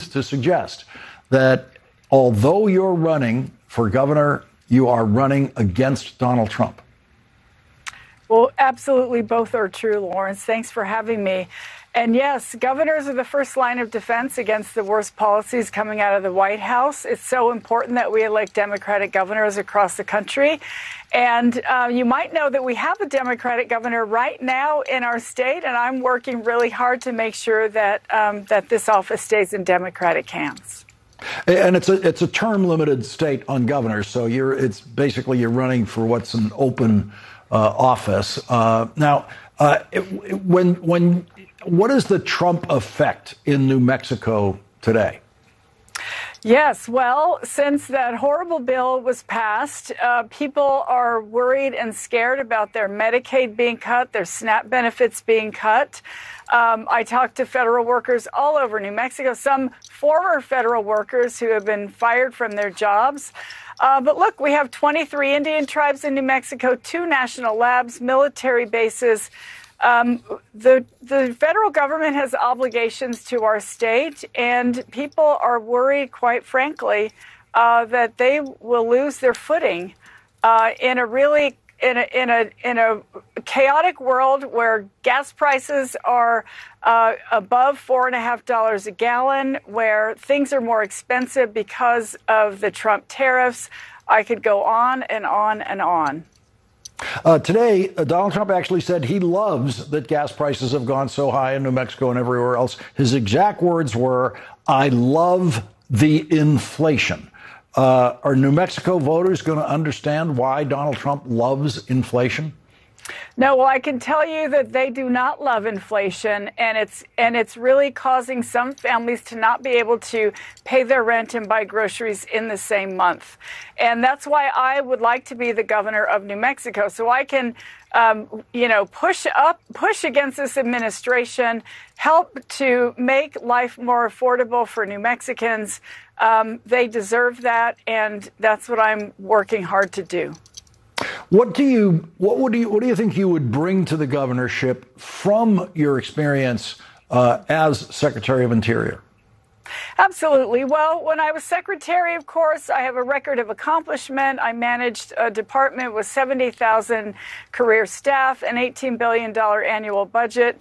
to suggest that although you're running for governor, you are running against Donald Trump? Well, absolutely both are true, Lawrence. Thanks for having me. And yes, governors are the first line of defense against the worst policies coming out of the White House. It's so important that we elect Democratic governors across the country. And you might know that we have a Democratic governor right now in our state, and I'm working really hard to make sure that that this office stays in Democratic hands. And it's a term limited state on governors, so it's basically you're running for what's an open office. Now, what is the Trump effect in New Mexico today? Yes, well, since that horrible bill was passed, people are worried and scared about their Medicaid being cut, their SNAP benefits being cut. I talked to federal workers all over New Mexico, some former federal workers who have been fired from their jobs. But look, we have 23 Indian tribes in New Mexico, 2 national labs, military bases. The federal government has obligations to our state, and people are worried, quite frankly, that they will lose their footing in a chaotic world where gas prices are above $4.50 a gallon, where things are more expensive because of the Trump tariffs. I could go on and on and on. Today, Donald Trump actually said he loves that gas prices have gone so high in New Mexico and everywhere else. His exact words were, "I love the inflation." Are New Mexico voters going to understand why Donald Trump loves inflation? No, well, I can tell you that they do not love inflation, and it's really causing some families to not be able to pay their rent and buy groceries in the same month. And that's why I would like to be the governor of New Mexico, so I can push against this administration, help to make life more affordable for New Mexicans. They deserve that, and that's what I'm working hard to do. What do you think you would bring to the governorship from your experience as Secretary of Interior? Absolutely. Well, when I was secretary, of course, I have a record of accomplishment. I managed a department with 70,000 career staff, an $18 billion annual budget.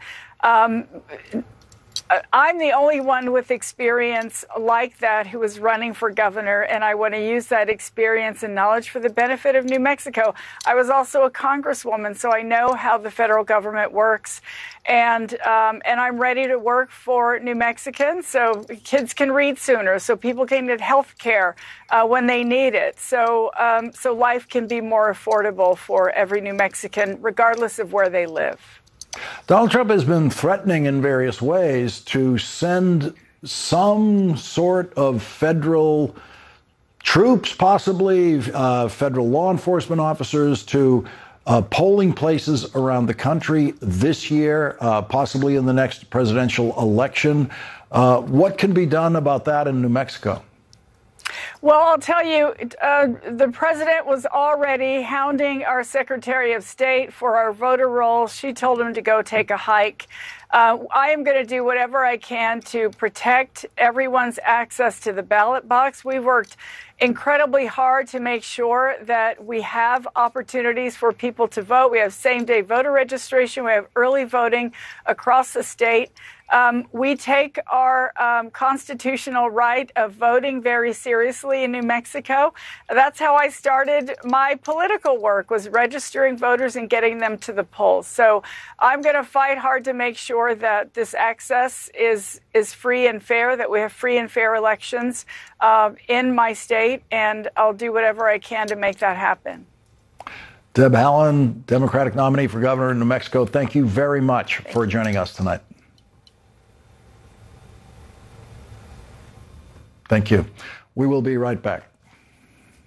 I'm the only one with experience like that who is running for governor, and I want to use that experience and knowledge for the benefit of New Mexico. I was also a congresswoman, so I know how the federal government works, and I'm ready to work for New Mexicans so kids can read sooner, so people can get health care when they need it, so life can be more affordable for every New Mexican, regardless of where they live. Donald Trump has been threatening in various ways to send some sort of federal troops, possibly federal law enforcement officers, to polling places around the country this year, possibly in the next presidential election. What can be done about that in New Mexico? Well, I'll tell you, the president was already hounding our Secretary of State for our voter rolls. She told him to go take a hike. I am going to do whatever I can to protect everyone's access to the ballot box. We've worked incredibly hard to make sure that we have opportunities for people to vote. We have same-day voter registration. We have early voting across the state. We take our constitutional right of voting very seriously in New Mexico. That's how I started my political work, was registering voters and getting them to the polls. So I'm going to fight hard to make sure that this access is free and fair, that we have free and fair elections in my state, and I'll do whatever I can to make that happen. Deb Haaland, Democratic nominee for governor in New Mexico, thank you very much for joining us tonight. Thank you. We will be right back.